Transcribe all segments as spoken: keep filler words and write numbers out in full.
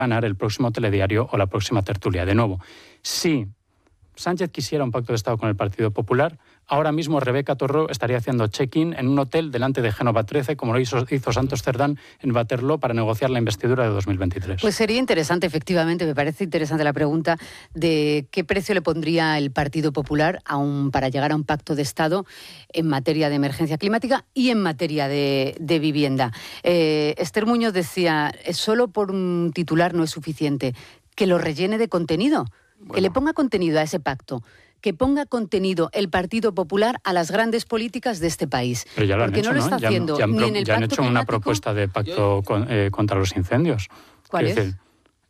ganar el próximo telediario o la próxima tertulia. De nuevo, si Sánchez quisiera un pacto de Estado con el Partido Popular, ahora mismo Rebeca Torró estaría haciendo check-in en un hotel delante de Génova trece, como lo hizo, hizo Santos Cerdán en Waterloo para negociar la investidura de dos mil veintitrés. Pues sería interesante, efectivamente, me parece interesante la pregunta de qué precio le pondría el Partido Popular a un, para llegar a un pacto de Estado en materia de emergencia climática y en materia de, de vivienda. Eh, Esther Muñoz decía, solo por un titular no es suficiente, que lo rellene de contenido. Bueno. Que le ponga contenido a ese pacto, que ponga contenido el Partido Popular a las grandes políticas de este país. Pero ya lo porque han hecho, no lo está ¿no? haciendo ya han, ni en el ya han pacto hecho climático. Una propuesta de pacto con, eh, contra los incendios. ¿Cuál es? Decir,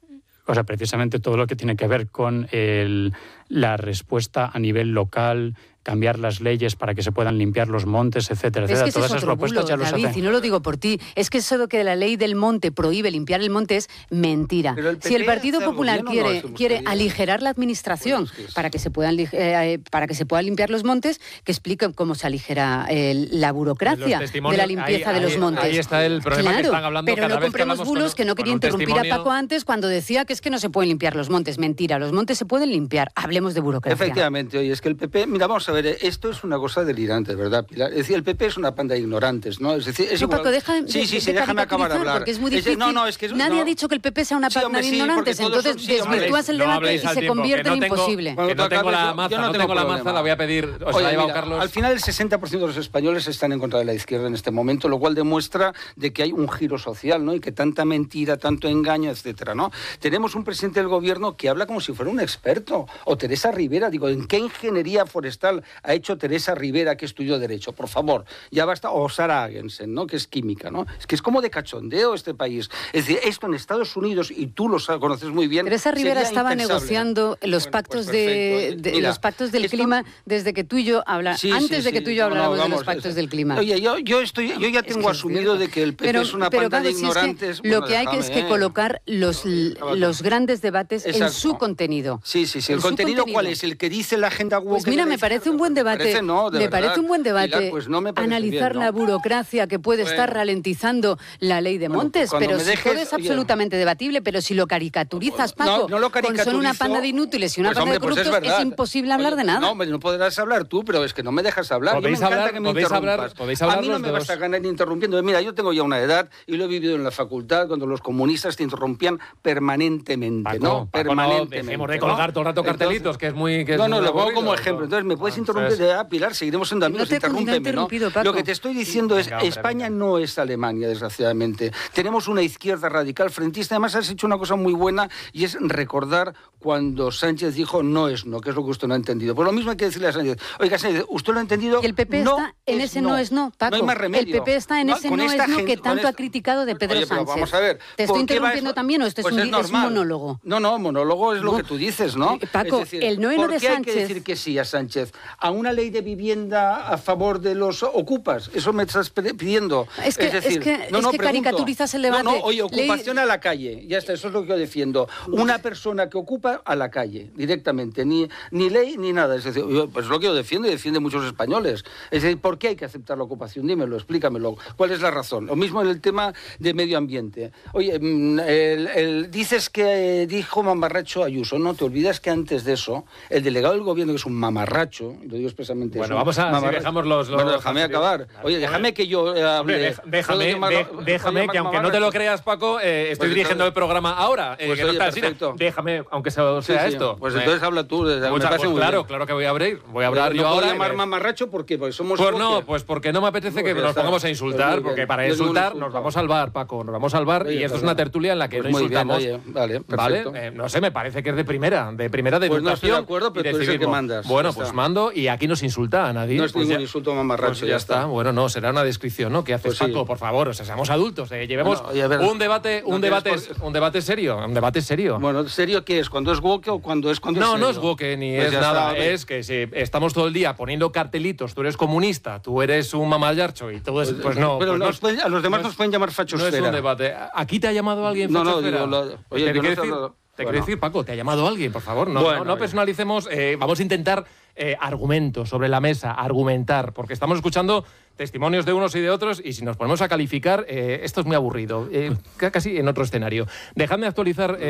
o sea, precisamente todo lo que tiene que ver con el, la respuesta a nivel local, cambiar las leyes para que se puedan limpiar los montes, etcétera, etcétera. Es que Todas ese es esas otro propuestas bulo, ya los David, hacen. y no lo digo por ti. Es que eso de que la ley del monte prohíbe limpiar el monte es mentira. El si el Partido hace Popular gobierno, quiere, no quiere querido. aligerar la administración bueno, es que es... para que se puedan eh, para que se puedan limpiar los montes, que explique cómo se aligera eh, la burocracia de la limpieza ahí, de los ahí, montes. Ahí está el problema, claro, que están hablando pero cada no vez que compremos hablamos bulos, con, que no quería interrumpir testimonio... a Paco antes cuando decía que es que no se pueden limpiar los montes. Mentira, los montes se pueden limpiar. Hablemos de burocracia. Efectivamente, oye, es que el P P, mira, vamos a ver, esto es una cosa delirante, ¿verdad, Pilar? Es decir, el P P es una panda de ignorantes, ¿no? Es decir, es no, igual... Paco, deja, sí, sí, de, sí, de déjame acabar de hablar. Porque es muy difícil. Es, no, no, es que es, Nadie no. ha dicho que el P P sea una sí, panda hombre, de sí, ignorantes, entonces son, sí, desvirtúas el no debate y se tiempo, convierte no en tengo, imposible. Que no tengo la maza, no no tengo la problema. maza, la voy a pedir, o Oye, sea, la lleva mira, Carlos. Al final el sesenta por ciento de los españoles están en contra de la izquierda en este momento, lo cual demuestra de que hay un giro social, ¿no? Y que tanta mentira, tanto engaño, etcétera, ¿no? Tenemos un presidente del gobierno que habla como si fuera un experto. O Teresa Rivera, digo, ¿en qué ingeniería forestal ha hecho Teresa Rivera que estudió Derecho? Por favor, ya basta. O Sara Agensen, ¿no? Que es química, ¿no? Es que es como de cachondeo este país. Es decir, esto en Estados Unidos, y tú lo conoces muy bien. Teresa Rivera estaba impensable. negociando los bueno, pactos pues de, de Mira, los pactos del esto... clima desde que tú y yo habla, sí, antes sí, de que sí. tú y yo no, habláramos no, vamos, de los pactos es... del clima. Oye, yo, yo estoy, yo ya tengo es que asumido es de que el P P pero, es una pero, panda Carlos, de si ignorantes. Es que bueno, lo que hay que es que déjame, colocar los, los grandes debates Exacto. en su contenido. Sí, sí, sí. ¿El contenido, contenido cuál es? ¿El que dice la agenda woke? Pues mira, me parece un buen debate. Me parece, no, de me verdad. parece un buen debate Pilar, pues no me parece analizar bien, ¿no? la burocracia que puede bueno. estar ralentizando la ley de bueno, montes, pues pero me si dejes, todo es oye, absolutamente debatible, pero si lo caricaturizas, Paco, no, no lo con son una panda de inútiles y una pues, panda hombre, de corruptos, pues es, es imposible hablar oye, de nada. No, no podrás hablar tú, pero es que no me dejas hablar. ¿Podéis Yo me encanta hablar, que me podéis interrumpas. hablar, podéis hablar a mí no los me dos. vas a ganar interrumpiendo. Mira, yo tengo ya una edad y lo he vivido en la facultad cuando los comunistas te interrumpían permanentemente, Paco, ¿no? Paco, permanentemente. No, dejemos de colgar ¿no? todo el rato cartelitos, Entonces, que es muy... Que no, es no, muy lo pongo aburrido, como ejemplo. Entonces, me puedes ah, interrumpir entonces... de ah, Pilar, seguiremos siendo amigos, No te, interrúmpeme, no te he interrumpido, Paco. Lo que te estoy diciendo es, venga, hombre, España venga. no es Alemania, desgraciadamente. Tenemos una izquierda radical frentista. Además, has hecho una cosa muy buena y es recordar cuando Sánchez dijo no es no, que es lo que usted no ha entendido. Pues lo mismo hay que decirle a Sánchez. Oiga, Sánchez, usted lo ha entendido. Y el P P no está en ese no. no es no, Paco. No hay más remedio. El P P está en No, ese con no es esta no gente- que tanto con ha esta- criticado de Pedro Oye, pero Sánchez. vamos a ver. ¿Te ¿por estoy qué interrumpiendo vas- también o esto pues es, es, un, es un normal. monólogo? No, no, monólogo es lo No. que tú dices, ¿no? Eh, Paco, es decir, el no y no ¿por de qué hay Sánchez? que decir que sí a Sánchez? ¿A una ley de vivienda a favor de los ocupas? ¿Eso me estás pidiendo? Es que, es decir, es que, no, es no, que pregunto. caricaturizas el debate. No, no, oye, Ley- ocupación a la calle. Ya está, eso es lo que yo defiendo. Una persona que ocupa a la calle, directamente. Ni, ni ley ni nada. Es decir, yo, pues es lo que yo defiendo y defiende muchos españoles. Es decir, ¿por qué hay que aceptar la ocupación? Dímelo, explícamelo. ¿Cuál es la razón? Lo mismo en el tema de medio ambiente. Oye, el, el, dices que dijo mamarracho Ayuso. No, te olvidas que antes de eso, el delegado del gobierno, que es un mamarracho, lo digo expresamente Bueno, eso, vamos a... Si dejamos los... los bueno, déjame acabar. Oye, déjame que yo eh, hable... Hombre, deja, déjame, de, llamar, déjame que aunque no te lo creas, Paco, eh, estoy pues dirigiendo entonces, el programa ahora. Eh, pues que no oye, está así, perfecto. déjame, aunque sea, sea sí, sí. esto. Pues me, entonces habla tú. Me mucha, parece pues muy claro, bien. claro que voy a abrir. Voy a hablar no yo ahora. ¿No llamar me... mamarracho? ¿Por qué? Porque somos... Pues no, pues porque no me apetece que pues nos está. pongamos a insultar, pues porque para yo insultar nos vamos al bar, Paco, nos vamos al bar oye, y esto pues es una no. tertulia en la que pues no muy insultamos. Bien, oye, vale, ¿Vale? perfecto. Eh, no sé, me parece que es de primera, de primera de Pues no educación. estoy de acuerdo, pero y de tú eres el que civismo. mandas. Bueno, Ya pues está. mando y aquí no se insulta a nadie. No es pues ningún ya, insulto mamarracho, pues ya, ya está. está. Bueno, no, será una descripción, ¿no? ¿Qué haces, Pues sí. Paco? Por favor, o sea, seamos adultos, eh, llevemos Bueno, oye, a ver, un debate, un no debate, tienes por- un debate serio, un debate serio. Bueno, ¿serio qué es? ¿Cuando es woke o cuando es cuando No, es no serio? es woke ni Pues es ya nada, está, es que si estamos todo el día poniendo cartelitos, tú eres comunista, tú eres un mamallarcho y todo eso, pues no. Pero pues nos no, pueden- a los demás no nos pueden llamar no es fachosfera. un debate. ¿Aquí te ha llamado alguien No, no, fachosfera? digo, lo- oye, ¿Qué yo no quiere te decir? hablo- Te Bueno. quiero decir, Paco, ¿te ha llamado alguien? Por favor, no, Bueno, no, no ya. personalicemos. Eh, vamos a intentar eh, argumentos sobre la mesa, argumentar, porque estamos escuchando testimonios de unos y de otros, y si nos ponemos a calificar, eh, esto es muy aburrido, eh, casi en otro escenario. Dejadme actualizar... Eh,